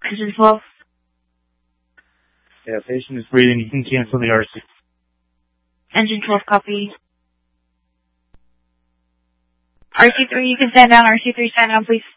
Engine 12. Yeah, patient is breathing. You can cancel the RC. Engine 12, copy. RC3, you can stand down. RC3, stand down, please.